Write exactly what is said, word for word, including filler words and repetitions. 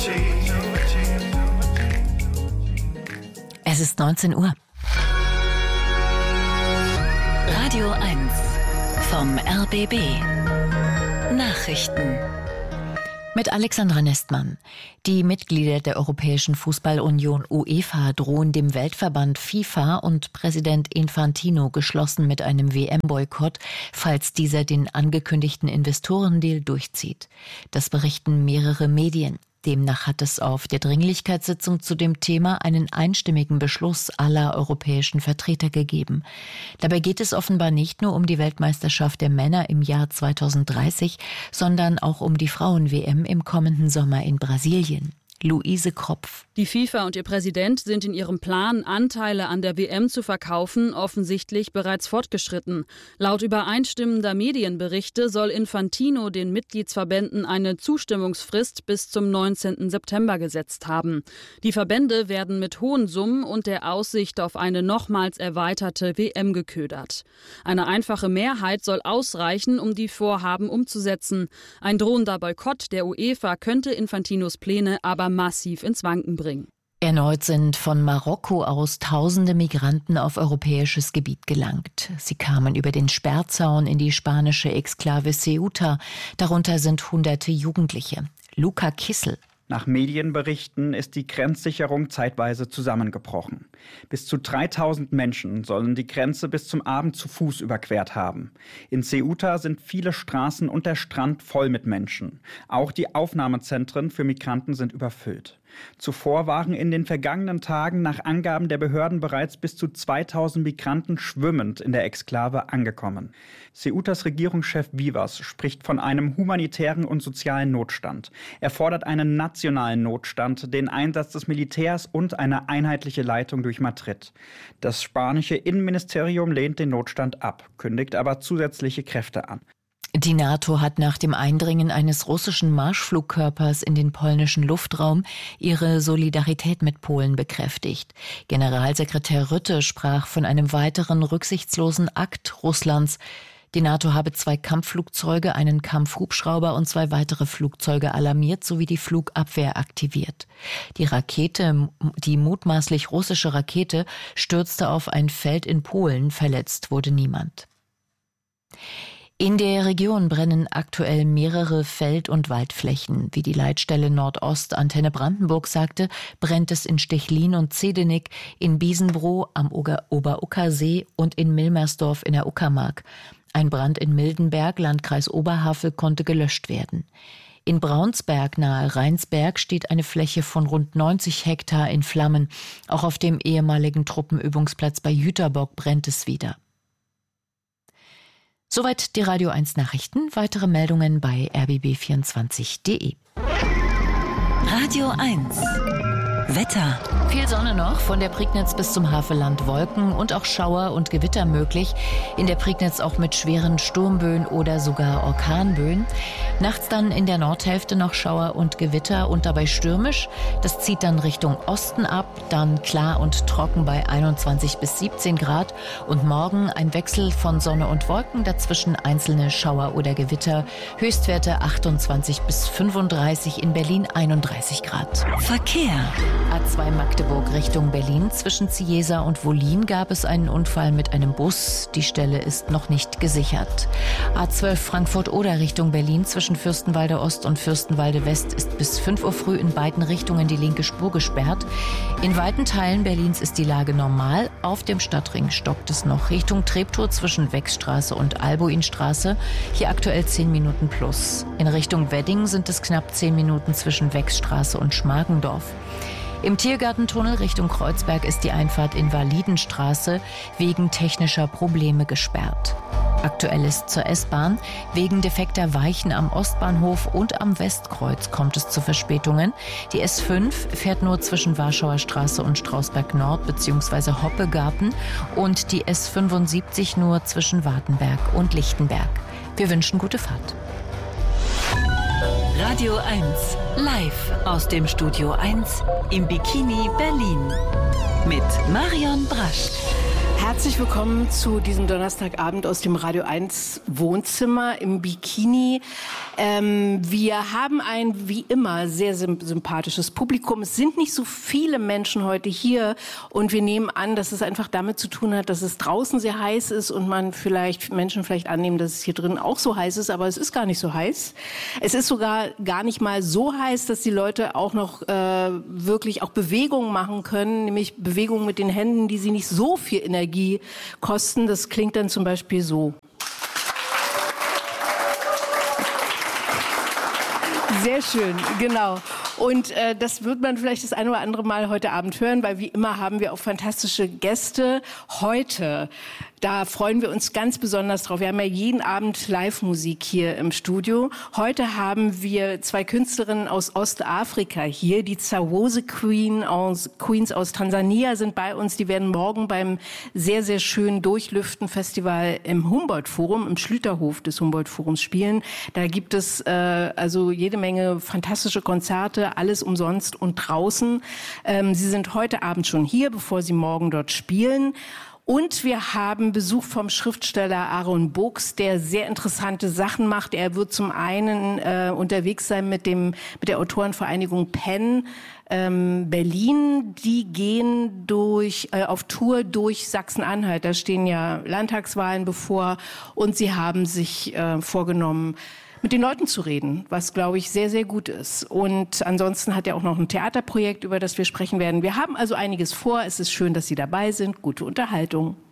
Es ist neunzehn Uhr. Radio eins vom R B B. Nachrichten. Mit Alexandra Nestmann. Die Mitglieder der Europäischen Fußballunion UEFA drohen dem Weltverband FIFA und Präsident Infantino geschlossen mit einem W M-Boykott, falls dieser den angekündigten Investorendeal durchzieht. Das berichten mehrere Medien. Demnach hat es auf der Dringlichkeitssitzung zu dem Thema einen einstimmigen Beschluss aller europäischen Vertreter gegeben. Dabei geht es offenbar nicht nur um die Weltmeisterschaft der Männer im Jahr zweitausenddreißig, sondern auch um die Frauen-W M im kommenden Sommer in Brasilien. Luise Kropf. Die FIFA und ihr Präsident sind in ihrem Plan, Anteile an der W M zu verkaufen, offensichtlich bereits fortgeschritten. Laut übereinstimmender Medienberichte soll Infantino den Mitgliedsverbänden eine Zustimmungsfrist bis zum neunzehnten September gesetzt haben. Die Verbände werden mit hohen Summen und der Aussicht auf eine nochmals erweiterte W M geködert. Eine einfache Mehrheit soll ausreichen, um die Vorhaben umzusetzen. Ein drohender Boykott der UEFA könnte Infantinos Pläne aber massiv ins Wanken bringen. Erneut sind von Marokko aus tausende Migranten auf europäisches Gebiet gelangt. Sie kamen über den Sperrzaun in die spanische Exklave Ceuta. Darunter sind hunderte Jugendliche. Luca Kissel. Nach Medienberichten ist die Grenzsicherung zeitweise zusammengebrochen. Bis zu dreitausend Menschen sollen die Grenze bis zum Abend zu Fuß überquert haben. In Ceuta sind viele Straßen und der Strand voll mit Menschen. Auch die Aufnahmezentren für Migranten sind überfüllt. Zuvor waren in den vergangenen Tagen nach Angaben der Behörden bereits bis zu zweitausend Migranten schwimmend in der Exklave angekommen. Ceutas Regierungschef Vivas spricht von einem humanitären und sozialen Notstand. Er fordert einen nationalen Notstand, den Einsatz des Militärs und eine einheitliche Leitung durch Madrid. Das spanische Innenministerium lehnt den Notstand ab, kündigt aber zusätzliche Kräfte an. Die NATO hat nach dem Eindringen eines russischen Marschflugkörpers in den polnischen Luftraum ihre Solidarität mit Polen bekräftigt. Generalsekretär Rutte sprach von einem weiteren rücksichtslosen Akt Russlands. Die NATO habe zwei Kampfflugzeuge, einen Kampfhubschrauber und zwei weitere Flugzeuge alarmiert sowie die Flugabwehr aktiviert. Die Rakete, die mutmaßlich russische Rakete, stürzte auf ein Feld in Polen. Verletzt wurde niemand. In der Region brennen aktuell mehrere Feld- und Waldflächen. Wie die Leitstelle Nordost Antenne Brandenburg sagte, brennt es in Stechlin und Zedenik, in Biesenbroh am Oberuckersee und in Milmersdorf in der Uckermark. Ein Brand in Mildenberg, Landkreis Oberhavel, konnte gelöscht werden. In Braunsberg nahe Rheinsberg steht eine Fläche von rund neunzig Hektar in Flammen. Auch auf dem ehemaligen Truppenübungsplatz bei Jüterbock brennt es wieder. Soweit die Radio eins Nachrichten. Weitere Meldungen bei r b b vierundzwanzig punkt d e. Radio eins Wetter. Viel Sonne noch, von der Prignitz bis zum Havelland Wolken und auch Schauer und Gewitter möglich. In der Prignitz auch mit schweren Sturmböen oder sogar Orkanböen. Nachts dann in der Nordhälfte noch Schauer und Gewitter und dabei stürmisch. Das zieht dann Richtung Osten ab, dann klar und trocken bei einundzwanzig bis siebzehn Grad. Und morgen ein Wechsel von Sonne und Wolken, dazwischen einzelne Schauer oder Gewitter. Höchstwerte achtundzwanzig bis fünfunddreißig, in Berlin einunddreißig Grad. Verkehr. A zwei Magdeburg Richtung Berlin. Zwischen Ziesa und Wollin gab es einen Unfall mit einem Bus. Die Stelle ist noch nicht gesichert. A zwölf Frankfurt-Oder Richtung Berlin. Zwischen Fürstenwalde Ost und Fürstenwalde West ist bis fünf Uhr früh in beiden Richtungen die linke Spur gesperrt. In weiten Teilen Berlins ist die Lage normal. Auf dem Stadtring stockt es noch Richtung Treptow zwischen Wechsstraße und Albuinstraße. Hier aktuell zehn Minuten plus. In Richtung Wedding sind es knapp zehn Minuten zwischen Wechsstraße und Schmargendorf. Im Tiergartentunnel Richtung Kreuzberg ist die Einfahrt in Validenstraße wegen technischer Probleme gesperrt. Aktuell ist zur S-Bahn. Wegen defekter Weichen am Ostbahnhof und am Westkreuz kommt es zu Verspätungen. Die S fünf fährt nur zwischen Warschauer Straße und Strausberg Nord bzw. Hoppegarten und die S fünfundsiebzig nur zwischen Wartenberg und Lichtenberg. Wir wünschen gute Fahrt. Radio eins, live aus dem Studio eins im Bikini Berlin mit Marion Brasch. Herzlich willkommen zu diesem Donnerstagabend aus dem Radio eins Wohnzimmer im Bikini. Ähm, wir haben ein, wie immer, sehr sympathisches Publikum. Es sind nicht so viele Menschen heute hier und wir nehmen an, dass es einfach damit zu tun hat, dass es draußen sehr heiß ist und man vielleicht, Menschen vielleicht annehmen, dass es hier drin auch so heiß ist, aber es ist gar nicht so heiß. Es ist sogar gar nicht mal so heiß, dass die Leute auch noch äh, wirklich auch Bewegungen machen können, nämlich Bewegungen mit den Händen, die sie nicht so viel Energie kosten. Das klingt dann zum Beispiel so. Sehr schön, genau. Und äh, das wird man vielleicht das ein oder andere Mal heute Abend hören, weil wie immer haben wir auch fantastische Gäste. Heute, da freuen wir uns ganz besonders drauf. Wir haben ja jeden Abend Live-Musik hier im Studio. Heute haben wir zwei Künstlerinnen aus Ostafrika hier. Die Zawose Queen aus, Queens aus Tansania sind bei uns. Die werden morgen beim sehr, sehr schönen Durchlüften-Festival im Humboldt-Forum, im Schlüterhof des Humboldt-Forums spielen. Da gibt es äh, also jede Menge fantastische Konzerte, alles umsonst und draußen. Ähm, sie sind heute Abend schon hier, bevor sie morgen dort spielen. Und wir haben Besuch vom Schriftsteller Aaron Books, der sehr interessante Sachen macht. Er wird zum einen äh, unterwegs sein mit dem mit der Autorenvereinigung Penn ähm, Berlin. Die gehen durch äh, auf Tour durch Sachsen-Anhalt. Da stehen ja Landtagswahlen bevor und sie haben sich äh, vorgenommen, mit den Leuten zu reden, was, glaube ich, sehr, sehr gut ist. Und ansonsten hat er auch noch ein Theaterprojekt, über das wir sprechen werden. Wir haben also einiges vor. Es ist schön, dass Sie dabei sind. Gute Unterhaltung.